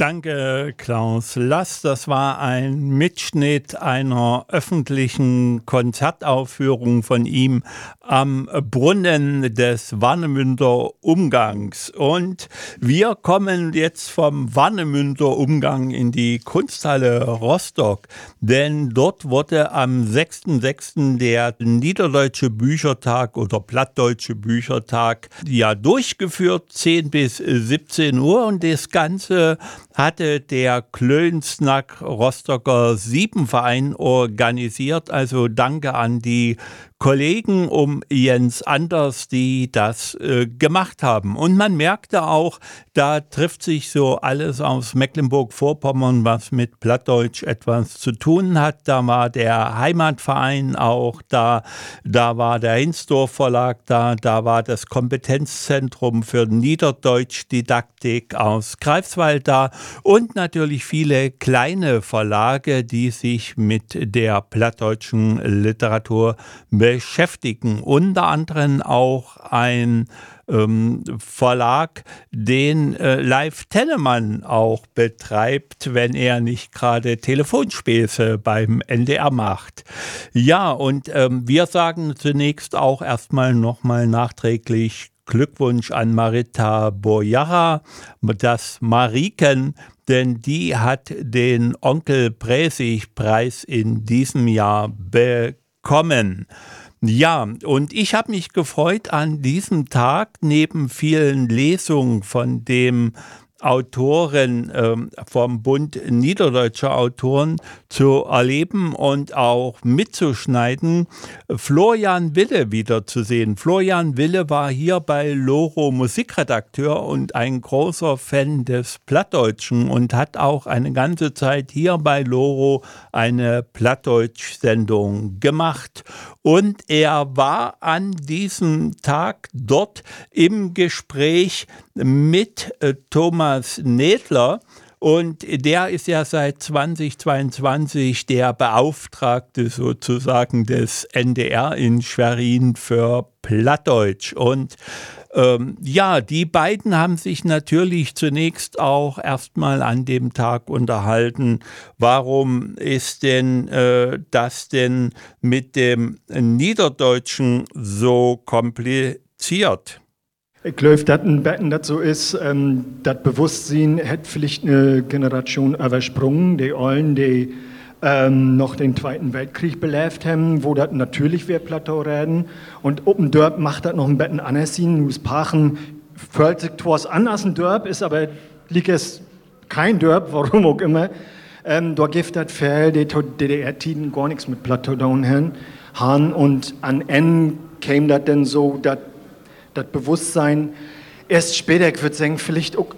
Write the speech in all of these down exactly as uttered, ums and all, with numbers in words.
Danke, Klaus Lass. Das war ein Mitschnitt einer öffentlichen Konzertaufführung von ihm am Brunnen des Warnemünder Umgangs. Und wir kommen jetzt vom Warnemünder Umgang in die Kunsthalle Rostock, denn dort wurde am sechsten sechsten der Niederdeutsche Büchertag oder Plattdeutsche Büchertag ja durchgeführt, zehn bis siebzehn Uhr, und das Ganze hatte der Klönsnack Rostocker Siebenverein organisiert. Also danke an die Kollegen um Jens Anders, die das äh, gemacht haben. Und man merkte auch, da trifft sich so alles aus Mecklenburg-Vorpommern, was mit Plattdeutsch etwas zu tun hat. Da war der Heimatverein auch da, da war der Hinsdorf Verlag da, da war das Kompetenzzentrum für Niederdeutsch-Didaktik aus Greifswald da und natürlich viele kleine Verlage, die sich mit der plattdeutschen Literatur beschäftigen. Unter anderem auch ein ähm, Verlag, den äh, Leif Tennemann auch betreibt, wenn er nicht gerade Telefonspäße beim N D R macht. Ja, und ähm, wir sagen zunächst auch erstmal nochmal nachträglich Glückwunsch an Marita Bojara, das Mariken, denn die hat den Onkel Bräsig-Preis in diesem Jahr bekommen. Ja, und ich habe mich gefreut, an diesem Tag neben vielen Lesungen von dem Autoren ähm, vom Bund Niederdeutscher Autoren zu erleben und auch mitzuschneiden, Florian Wille wiederzusehen. Florian Wille war hier bei Loro Musikredakteur und ein großer Fan des Plattdeutschen und hat auch eine ganze Zeit hier bei Loro eine Plattdeutsch-Sendung gemacht. Und er war an diesem Tag dort im Gespräch mit äh, Thomas Nedler, und der ist ja seit zweitausendzweiundzwanzig der Beauftragte sozusagen des N D R in Schwerin für Plattdeutsch. Und ähm, ja, die beiden haben sich natürlich zunächst auch erstmal an dem Tag unterhalten, warum ist denn äh, das denn mit dem Niederdeutschen so kompliziert? Ich glaube, dass ein Betten das so ist, ähm, das Bewusstsein hat vielleicht eine Generation übersprungen, die Ollen, die ähm, noch den Zweiten Weltkrieg belebt haben, wo das natürlich wir Plattau reden. Und oben Dörp macht das noch ein Betten anders hin. Nus Pachen fühlt sich etwas anders ein Dörp, ist aber liegt es kein Dörp, warum auch immer. Ähm, da gibt das für die D D R-Tiden gar nichts mit Plattau down haben. Und an N kam das dann so, dass das Bewusstsein erst später, ich würde sagen, vielleicht auch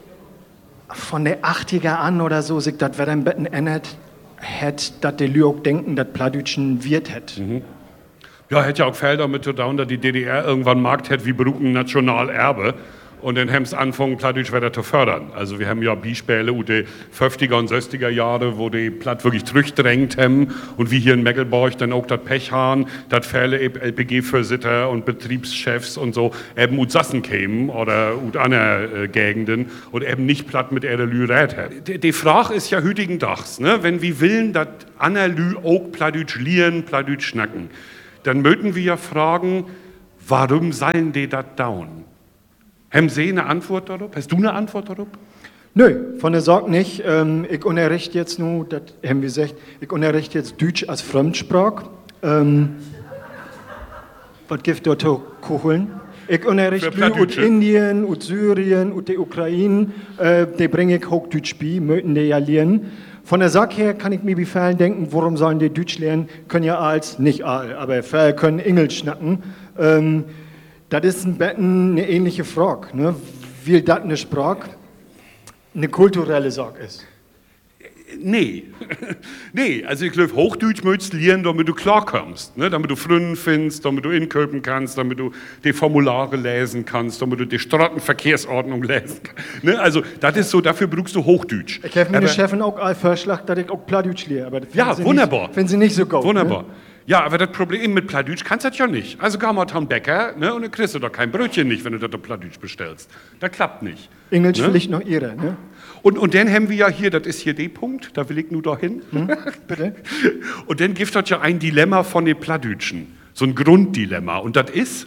von der achtziger an oder so, sich das wieder ein bisschen ändert, hätte, dass die Leute auch denken, dass Plattdeutschen Wirt hat. Mhm. Ja, hätte ja auch Felder mit down, dass die D D R irgendwann Markt hätte wie Brücken Nationalerbe. Und dann haben sie angefangen, Plattdeutsch weiter zu fördern. Also wir haben ja Beispiele aus den fünfziger und sechziger Jahre, wo die Platt wirklich zurückgedrängt haben und wie hier in Meckelborg dann auch das Pech haben, dass viele L P G-Versitter und Betriebschefs und so eben aus Sassen kämen oder aus anderen äh, Gegenden und eben nicht Platt mit ihrer Lü rät hat. Die, die Frage ist ja heutigen Tags, ne? Wenn wir wollen, dass andere Lü auch Plattdeutsch lieren, Plattdeutsch schnacken, dann möchten wir ja fragen, warum sollen die das down? Haben Sie eine Antwort darauf? Hast du eine Antwort darauf? Nö, von der Sorge nicht. Ähm, ich unterrichte jetzt nur, das haben wir gesagt, ich unterrichte jetzt Deutsch als Fremdsprache. Ähm, was gibt dort zu holen? Ich unterrichte aus Indien, aus Syrien, aus der Ukraine. Äh, die bringe ich Hochdeutsch bei, möchten die ja lernen. Von der Sache her kann ich mir bei vielen denken, warum sollen die Deutsch lernen? Können ja als, nicht all, aber viele können Englisch schnacken. Ähm, Das ist ein Betten eine ähnliche Frage, ne? Wie das eine Sprache eine kulturelle Sache ist. Nee. Nee, also ich glaube, Hochdeutsch möchtest du lernen, damit du klarkommst, ne? Damit du Freunde findest, damit du inköpen kannst, damit du die Formulare lesen kannst, damit du die Straßenverkehrsordnung lesen kannst. Ne? Also das ist so, dafür brauchst du Hochdeutsch. Ich habe meine Chefin auch all Vorschlag, dass ich auch Plattdeutsch lerne. Aber ja, wunderbar. Finden Sie nicht so gut. Wunderbar. Ne? Ja, aber das Problem mit Plattdeutsch kannst du das ja nicht. Also geh mal zum Bäcker, ne, und dann kriegst du doch kein Brötchen nicht, wenn du das auf Plattdeutsch bestellst. Das klappt nicht. Englisch ne? vielleicht noch ihre, ne? Und, und dann haben wir ja hier, das ist hier der Punkt, da will ich nur dahin. Hm, bitte? Und dann gibt es ja ein Dilemma von den Plattdeutschen. So ein Grunddilemma. Und das ist...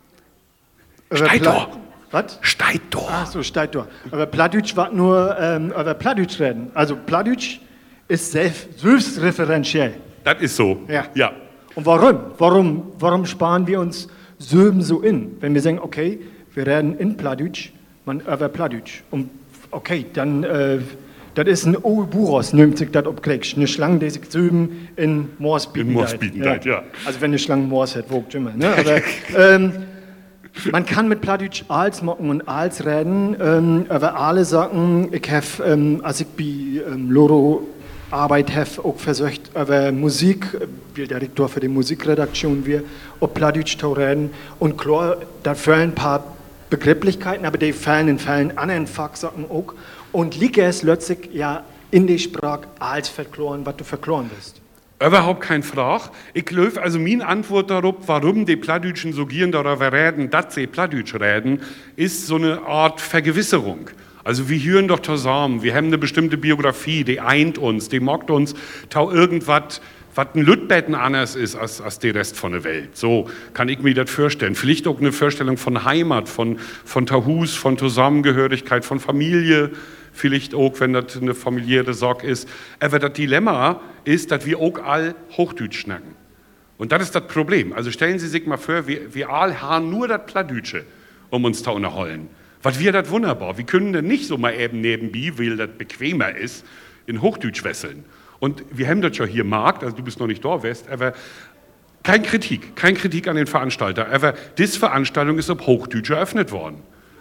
Steigt doch. Was? Steigt doch. Ach so, steigt doch. Aber Plattdeutsch war nur ähm, über Plattdeutsch reden. Also Plattdeutsch ist selbstreferenziell. Das ist so. Ja. ja. Und warum? Warum? Warum sparen wir uns Silben so in? Wenn wir sagen, okay, wir reden in Plattdeutsch, man über Plattdeutsch. Und okay, dann, äh, das ist ein Ouburos, nimmt sich das abkriegst. Eine Schlange, die sich Silben in Moors bieten. In Moors bieten, ja. ja. Also wenn eine Schlange Moors hat, wogt immer. Ne? Aber, ähm, man kann mit Plattdeutsch alles machen und alles reden, ähm, über alle Sachen. Ich habe, ähm, als ich bei ähm, Loro Arbeit habe, auch versucht, über Musik, wie Direktor für die Musikredaktion, wir auf Plattdeutsch zu reden. Und klar, da fehlen ein paar Begrifflichkeiten, aber die fehlen in vielen anderen Fachsachen auch. Und liegt es letztlich ja in die Sprache als verkloren, was du verkloren bist. Überhaupt kein Frage. Ich glaube, also meine Antwort darauf, warum die Plattdeutschen so gern darüber reden, dass sie Plattdeutsch reden, ist so eine Art Vergewisserung. Also wir hören doch zusammen, wir haben eine bestimmte Biografie, die eint uns, die mag uns tau irgendwas, was ein Lütbetten anders ist als, als der Rest von der Welt. So kann ich mir das vorstellen. Vielleicht auch eine Vorstellung von Heimat, von, von Tahus, von Zusammengehörigkeit, von Familie. Vielleicht auch, wenn das eine familiäre Sorge ist. Aber das Dilemma ist, dass wir auch all Hochdeutsch schnacken. Und das ist das Problem. Also stellen Sie sich mal vor, wir, wir all haben nur das Plattdeutsche, um uns zu unterhalten. Was wir das wunderbar. Wir können denn nicht so mal eben nebenbei, weil das bequemer ist, in Hochdeutsch wesseln. Und wir haben das ja hier Markt, also du bist noch nicht da, West, aber kein Kritik, kein Kritik an den Veranstalter. Aber diese Veranstaltung ist auf Hochdeutsch eröffnet worden.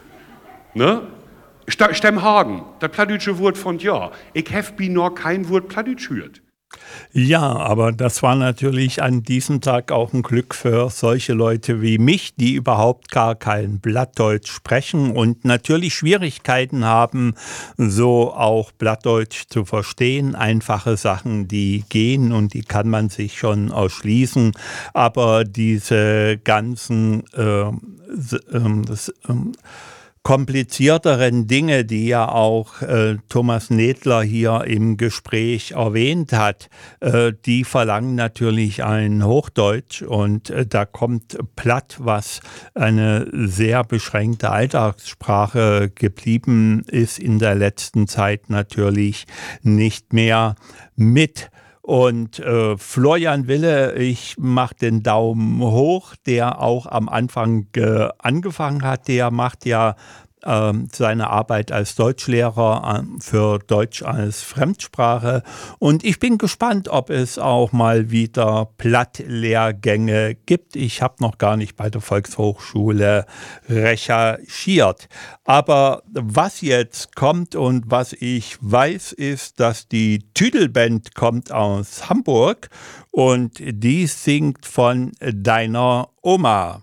Ne? Stemmhagen, das plattdeutsche Wort von ja. Ich habe bi noch kein Wort Plattdeutsch gehört. Ja, aber das war natürlich an diesem Tag auch ein Glück für solche Leute wie mich, die überhaupt gar kein Plattdeutsch sprechen und natürlich Schwierigkeiten haben, so auch Plattdeutsch zu verstehen. Einfache Sachen, die gehen und die kann man sich schon ausschließen. Aber diese ganzen äh, äh, das, äh, komplizierteren Dinge, die ja auch äh, Thomas Nedler hier im Gespräch erwähnt hat, äh, die verlangen natürlich ein Hochdeutsch und äh, da kommt Platt, was eine sehr beschränkte Alltagssprache geblieben ist, in der letzten Zeit natürlich nicht mehr mit. Und äh, Florian Wille, ich mache den Daumen hoch, der auch am Anfang äh, angefangen hat. Der macht ja äh, seine Arbeit als Deutschlehrer äh, für Deutsch als Fremdsprache. Und ich bin gespannt, ob es auch mal wieder Plattlehrgänge gibt. Ich habe noch gar nicht bei der Volkshochschule recherchiert. Aber was jetzt kommt und was ich weiß, ist, dass die Tüdelband kommt aus Hamburg und die singt von deiner Oma.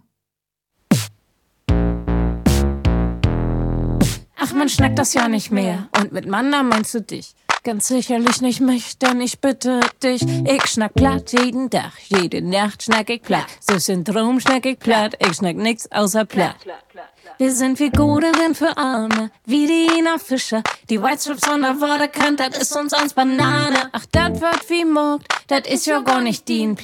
Ach, man schnackt das ja nicht mehr. Und mit Mann, da meinst du dich. Ganz sicherlich nicht mich, denn ich bitte dich. Ich schnack platt jeden Tag, jede Nacht schnack ich platt. So Syndrom schnack ich platt, ich schnack nix außer platt. Wir sind Figuren für Arme, wie die Ina Fischer. Die White Strips von der Waterkant, das ist uns als Banane. Ach, dat wird wie Mogt, dat ist ja gar nicht dien.